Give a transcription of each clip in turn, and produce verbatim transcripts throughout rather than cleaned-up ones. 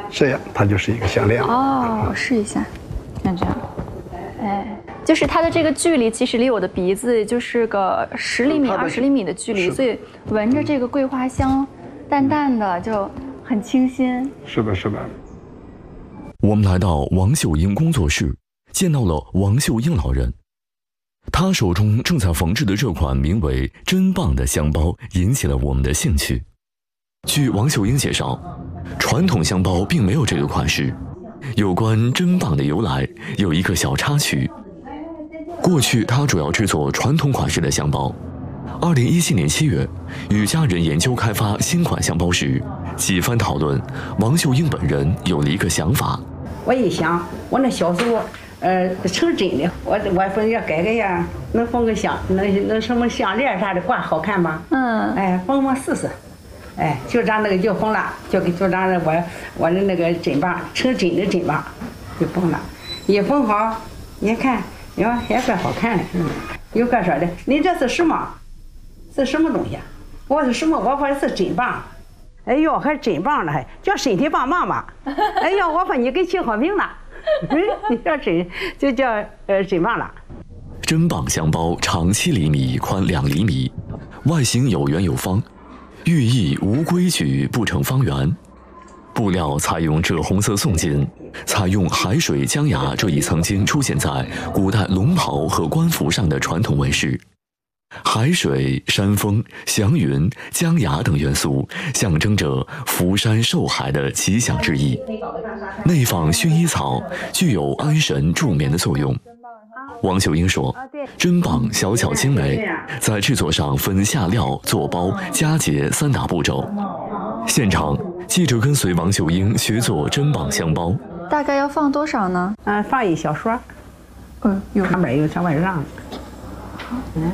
这样它就是一个项链。 哦，我试一下，像这样，哎，就是它的这个距离，其实离我的鼻子就是个十厘米、二十厘米的距离，所以闻着这个桂花香，淡淡的就很清新。 是的，是的。 我们来到王秀英工作室，见到了王秀英老人。他手中正在缝制的这款名为“真棒”的香包引起了我们的兴趣。据王秀英介绍，传统香包并没有这个款式。有关“真棒”的由来，有一个小插曲。过去他主要制作传统款式的香包。二零一七年七月，与家人研究开发新款香包时，几番讨论，王秀英本人有了一个想法。 我一想，我那小时候。呃，成真的，我我说要改改样，能缝个项，能能什么项链啥的挂好看吗？ 嗯， 哎，缝缝试试，哎，就让那个就缝了，就给就让我我的那个针棒成真的针棒，就缝了，一缝好，你看，哟，也怪好看的。嗯，有个说的，你这是什么？是什么东西？我说什么？我说是针棒。哎呦，还针棒了，还叫身体棒棒吧？哎呦，我说你给起好名了。你叫针就叫呃针棒了。 真棒香包长七厘米，宽两厘米，外形有圆有方，寓意无规矩不成方圆。布料采用赭红色宋金，采用海水江崖这一曾经出现在古代龙袍和官服上的传统纹饰。海水、山峰、祥云、江崖等元素象征着福山寿海的吉祥之意。内放薰衣草，具有安神助眠的作用。王秀英说，真棒小巧精美，在制作上分下料、做包、佳节三大步骤。现场，记者跟随王秀英学做真棒香包。 大概要放多少呢？ 嗯，放一小撮。 嗯，有上面有上面让。 嗯，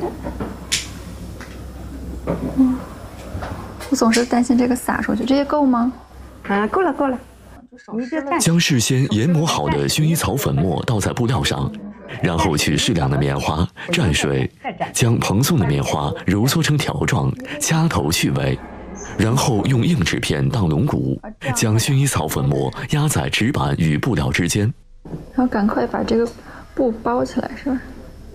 嗯，我总是担心这个洒出去，这些够吗？ 嗯，够了够了。 将事先研磨好的薰衣草粉末倒在布料上，然后取适量的棉花蘸水，将蓬松的棉花揉搓成条状，掐头去尾，然后用硬纸片当龙骨，将薰衣草粉末压在纸板与布料之间， 然后赶快把这个布包起来，是吧？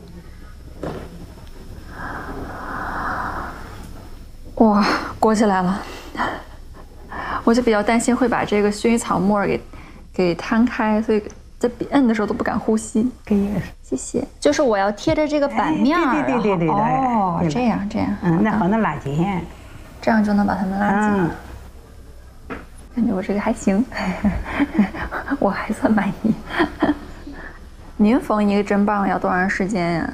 哇，裹起来了。我就比较担心会把这个薰衣草沫给给摊开，所以在摁的时候都不敢呼吸。谢谢。就是我要贴着这个板面儿， 对对对对对。 哦，这样这样。 嗯，那好能拉紧， 这样就能把它们拉紧。嗯，感觉我这个还行，我还算满意。您缝一个针棒要多长时间呀？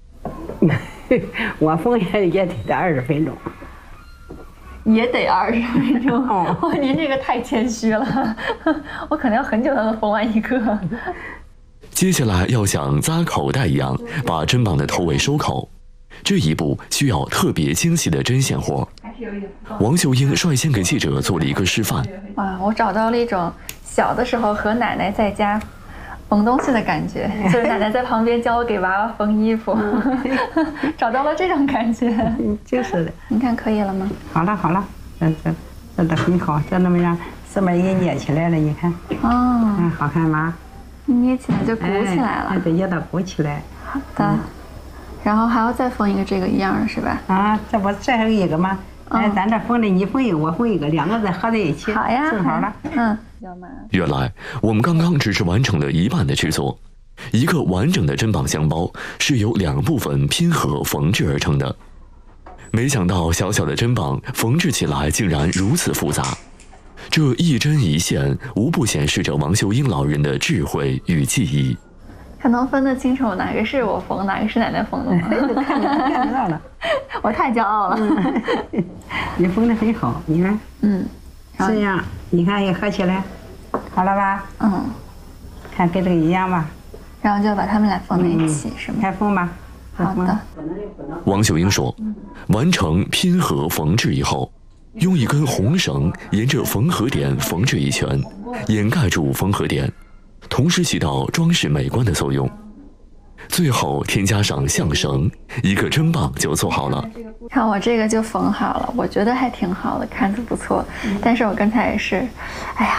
我缝也也得二十分钟。 也得二十分钟哦，您这个太谦虚了，我可能要很久才能缝完一个。 接下来要像扎口袋一样，把针棒的头尾收口，这一步需要特别精细的针线活。王秀英率先给记者做了一个示范。 哇，我找到了一种小的时候和奶奶在家缝东西的感觉，就是奶奶在旁边教我给娃娃缝衣服，找到了这种感觉。 就是的， 你看可以了吗？ 好了好了，这这这都很好，就那么样，上面也捏起来了，你看。哦。嗯，好看吗？ 捏起来就鼓起来了。 哎，得捏到鼓起来。 好的。嗯、然后还要再缝一个这个一样的是吧？ 啊，这不这还有一个吗？哦、哎，咱这缝的你缝一个，我缝一个，两个再合在一起。 好呀。 正好了。 嗯。 原来我们刚刚只是完成了一半的制作，一个完整的真棒香包是由两部分拼合缝制而成的。没想到小小的针棒缝制起来竟然如此复杂，这一针一线无不显示着王秀英老人的智慧与技艺。 还能分得清楚哪个是我缝，哪个是奶奶缝的吗？ 看得到了， 我太骄傲了。 嗯、你缝得很好，你看，嗯。这样，你看也合起来，好了吧？嗯，看跟这个一样吧。 然后就把它们俩缝在一起，嗯、是吗？ 开缝吧。 好的。 王秀英说，完成拼合缝制以后，用一根红绳沿着缝合点缝制一圈，掩盖住缝合点，同时起到装饰美观的作用。最后添加上象绳，一个针棒就做好了。 看我这个就缝好了，我觉得还挺好的，看着不错。但是我刚才也是，哎呀，